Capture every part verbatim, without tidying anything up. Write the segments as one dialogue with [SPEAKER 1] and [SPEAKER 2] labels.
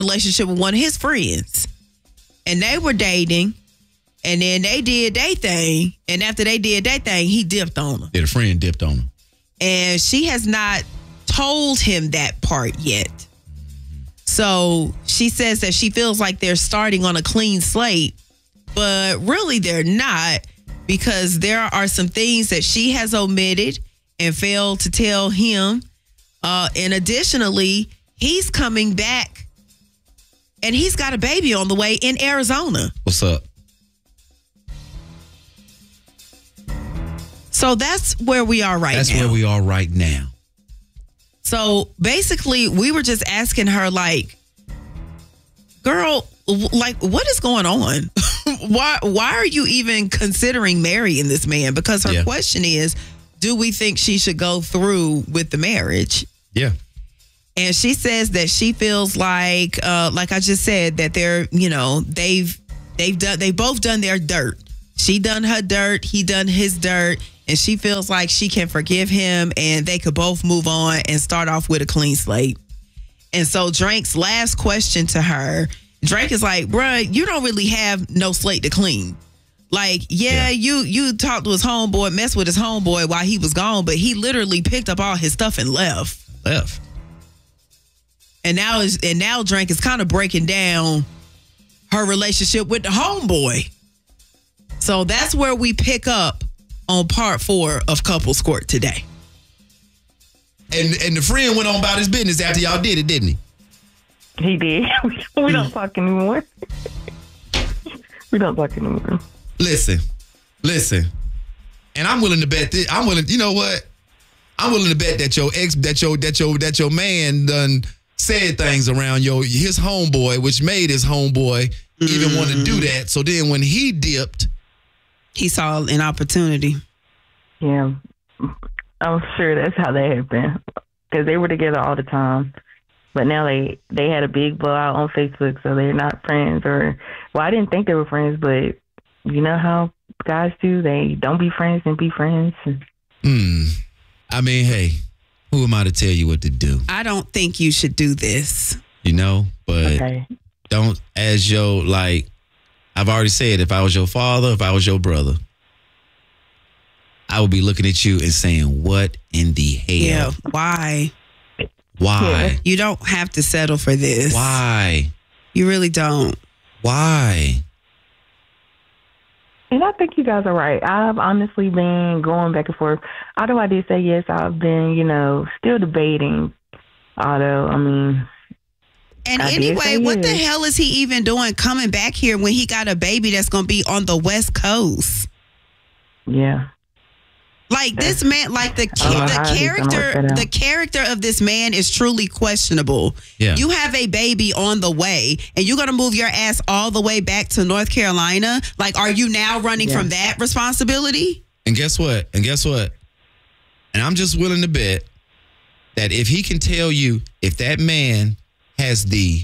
[SPEAKER 1] relationship with one of his friends. And they were dating. And then they did their thing. And after they did their thing, he dipped on her.
[SPEAKER 2] Yeah, the friend dipped on her.
[SPEAKER 1] And she has not told him that part yet. So she says that she feels like they're starting on a clean slate. But really they're not, because there are some things that she has omitted and failed to tell him. Uh, and additionally, he's coming back and he's got a baby on the way in Arizona.
[SPEAKER 2] What's up?
[SPEAKER 1] So that's where we are right
[SPEAKER 2] that's
[SPEAKER 1] now.
[SPEAKER 2] That's where we are right now.
[SPEAKER 1] So basically, we were just asking her, like, girl, like, what is going on? why why are you even considering marrying this man? Because her yeah. question is, do we think she should go through with the marriage?
[SPEAKER 2] Yeah.
[SPEAKER 1] And she says that she feels like, uh, like I just said, that they're, you know, they've they've done they both done their dirt. She done her dirt, he done his dirt, and she feels like she can forgive him and they could both move on and start off with a clean slate. And so Drake's last question to her, Drake is like, bruh, you don't really have no slate to clean. Like, yeah, yeah, you you talked to his homeboy, messed with his homeboy while he was gone, but he literally picked up all his stuff and left.
[SPEAKER 2] Left.
[SPEAKER 1] And now is and now Drake is kind of breaking down her relationship with the homeboy. So that's where we pick up on part four of Couples Court today.
[SPEAKER 2] And and the friend went on about his business after y'all did it, didn't he?
[SPEAKER 3] He did. We don't talk anymore. We don't talk anymore.
[SPEAKER 2] Listen, listen. And I'm willing to bet this. I'm willing, you know what? I'm willing to bet that your ex, that your, that your, that your man done said things around your his homeboy, which made his homeboy mm. even want to do that. So then when he dipped,
[SPEAKER 1] he saw an opportunity.
[SPEAKER 3] Yeah, I'm sure that's how that happened, because they were together all the time. But now they, they had a big blowout on Facebook, so they're not friends. Or, well, I didn't think they were friends, but you know how guys do? They don't be friends and be friends.
[SPEAKER 2] Hmm. I mean, hey, who am I to tell you what to do?
[SPEAKER 1] I don't think you should do this.
[SPEAKER 2] You know, but
[SPEAKER 3] okay.
[SPEAKER 2] Don't, as your, like, I've already said, if I was your father, if I was your brother, I would be looking at you and saying, what in the hell?
[SPEAKER 1] Yeah, why?
[SPEAKER 2] Why?
[SPEAKER 3] Yeah.
[SPEAKER 1] You don't have to settle for this.
[SPEAKER 2] Why?
[SPEAKER 1] You really don't.
[SPEAKER 2] Why?
[SPEAKER 3] And I think you guys are right. I've honestly been going back and forth. Although I did say yes, I've been, you know, still debating. Although, I mean...
[SPEAKER 1] And
[SPEAKER 3] I
[SPEAKER 1] anyway, what
[SPEAKER 3] yes.
[SPEAKER 1] the hell is he even doing coming back here when he got a baby that's going to be on the West Coast?
[SPEAKER 3] Yeah.
[SPEAKER 1] Like this man, like the the character, the character of this man is truly questionable.
[SPEAKER 2] Yeah.
[SPEAKER 1] You have a baby on the way, and you're gonna move your ass all the way back to North Carolina. Like, are you now running yeah. from that responsibility?
[SPEAKER 2] And guess what? And guess what? And I'm just willing to bet that if he can tell you, if that man has the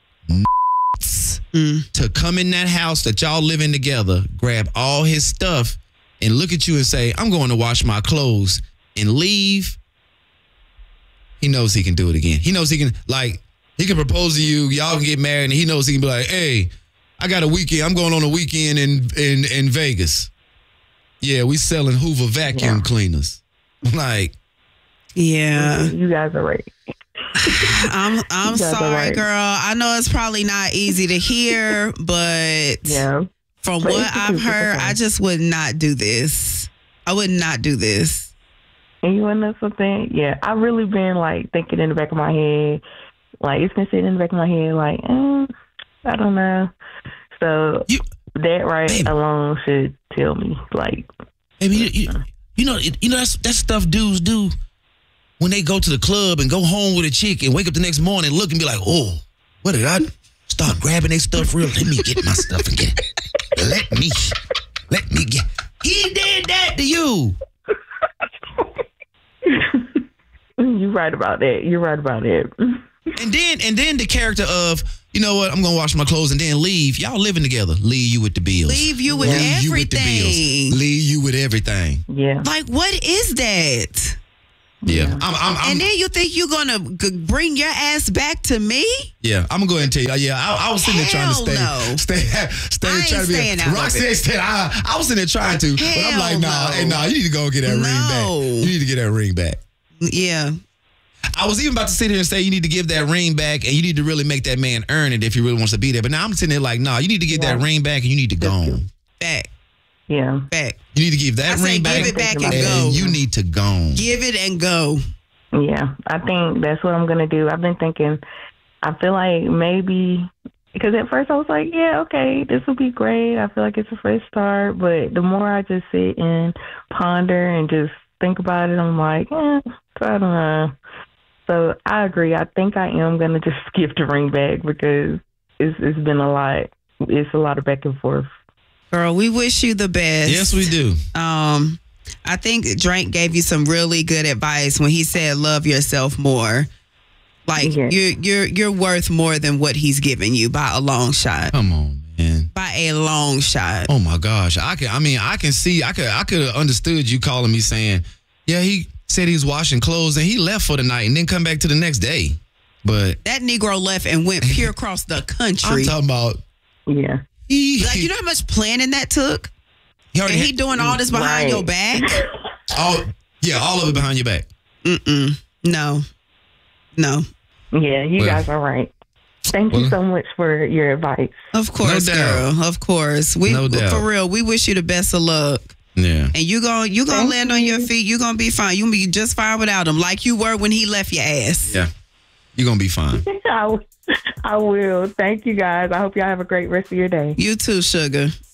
[SPEAKER 2] mm. to come in that house that y'all living together, grab all his stuff, and look at you and say, I'm going to wash my clothes and leave, he knows he can do it again. He knows he can, like, he can propose to you, y'all can get married, and he knows he can be like, hey, I got a weekend, I'm going on a weekend in in, in Vegas. Yeah, we selling Hoover vacuum yeah. cleaners. Like,
[SPEAKER 1] yeah.
[SPEAKER 3] You guys are right.
[SPEAKER 1] I'm I'm sorry, right. girl. I know it's probably not easy to hear, but
[SPEAKER 3] yeah.
[SPEAKER 1] From but what I've heard, I just would not do this. I would not do this.
[SPEAKER 3] And you want to know something? Yeah, I've really been, like, thinking in the back of my head. Like, it's been sitting in the back of my head, like, eh, I don't know. So you, that right baby. alone should tell me, like.
[SPEAKER 2] Baby, you, you, you know, you know that's, that's stuff dudes do when they go to the club and go home with a chick and wake up the next morning and look and be like, oh, what did I start grabbing their stuff real? Let me get my stuff and get it. Let me, let me get. He did that to you.
[SPEAKER 3] You're right about that. You're right about it.
[SPEAKER 2] And then, and then the character of, you know what? I'm gonna wash my clothes and then leave. Y'all living together. Leave you with the bills.
[SPEAKER 1] Leave you with
[SPEAKER 2] Leave
[SPEAKER 1] everything.
[SPEAKER 2] You with the bills. Leave you with everything.
[SPEAKER 3] Yeah.
[SPEAKER 1] Like, what is that?
[SPEAKER 2] Yeah. I'm, I'm, I'm,
[SPEAKER 1] And then you think you're gonna g- bring your ass back to me?
[SPEAKER 2] yeah, I'm gonna go ahead and tell you. Uh, yeah, I, I was sitting there trying to
[SPEAKER 1] Hell
[SPEAKER 2] stay,
[SPEAKER 1] no.
[SPEAKER 2] stay, stay,
[SPEAKER 1] I ain't
[SPEAKER 2] trying to be.
[SPEAKER 1] staying out of
[SPEAKER 2] Roxy
[SPEAKER 1] it.
[SPEAKER 2] ain't staying. I, I was sitting there trying to, but I'm
[SPEAKER 1] Hell
[SPEAKER 2] like, nah,
[SPEAKER 1] no.
[SPEAKER 2] hey, nah, you need to go and get that ring back.
[SPEAKER 1] No.
[SPEAKER 2] You need to get that ring back.
[SPEAKER 1] Yeah.
[SPEAKER 2] I was even about to sit here and say you need to give that ring back, and you need to really make that man earn it if he really wants to be there. But now I'm sitting there like, nah, you need to get that
[SPEAKER 3] Yeah.
[SPEAKER 2] ring back, and you need to go on.
[SPEAKER 1] Back.
[SPEAKER 3] Yeah.
[SPEAKER 1] Back.
[SPEAKER 2] You need to give that
[SPEAKER 1] I say
[SPEAKER 2] ring
[SPEAKER 1] give
[SPEAKER 2] back,
[SPEAKER 1] it back and
[SPEAKER 2] and
[SPEAKER 1] go.
[SPEAKER 2] you need to go on.
[SPEAKER 1] Give it and go.
[SPEAKER 3] Yeah. I think that's what I'm going to do. I've been thinking, I feel like maybe, because at first I was like, yeah, okay, this will be great. I feel like it's a fresh start. But the more I just sit and ponder and just think about it, I'm like, eh, I don't know. So I agree. I think I am going to just skip the ring back because it's it's been a lot. It's a lot of back and forth.
[SPEAKER 1] Girl, we wish you the best.
[SPEAKER 2] Yes, we do.
[SPEAKER 1] Um, I think Drake gave you some really good advice when he said love yourself more. Like
[SPEAKER 3] Yes.
[SPEAKER 1] you're you're you're worth more than what he's giving you by a long shot.
[SPEAKER 2] Come on, man.
[SPEAKER 1] By a long shot.
[SPEAKER 2] Oh my gosh, I can. I mean, I can see. I could. I could have understood you calling me saying, yeah, he said he was washing clothes and he left for the night and then come back to the next day. But
[SPEAKER 1] That Negro left and went pure across the
[SPEAKER 2] I'm
[SPEAKER 1] country.
[SPEAKER 2] talking about
[SPEAKER 3] Yeah.
[SPEAKER 2] he.
[SPEAKER 1] Like, you know how much planning that took?
[SPEAKER 2] he
[SPEAKER 1] And
[SPEAKER 2] already
[SPEAKER 1] he
[SPEAKER 2] had,
[SPEAKER 1] doing all this behind
[SPEAKER 3] Right.
[SPEAKER 1] your back?
[SPEAKER 2] all. Yeah, all of it behind your back.
[SPEAKER 1] Mm-mm. No. No.
[SPEAKER 3] Yeah, you
[SPEAKER 2] Well-
[SPEAKER 3] guys are right. Thank you
[SPEAKER 2] Well-
[SPEAKER 3] so much for your advice.
[SPEAKER 1] Of course,
[SPEAKER 2] No doubt.
[SPEAKER 1] girl. Of course. We
[SPEAKER 2] No doubt.
[SPEAKER 1] for real, we wish you the best of luck.
[SPEAKER 2] Yeah.
[SPEAKER 1] And you going you gonna
[SPEAKER 3] Thank
[SPEAKER 1] land on your feet. You gonna be fine. You gonna be just fine without him, like you were when he left your ass.
[SPEAKER 2] Yeah. You're gonna be fine.
[SPEAKER 3] I, I will. Thank you guys. I hope y'all have a great rest of your day.
[SPEAKER 1] You too, sugar.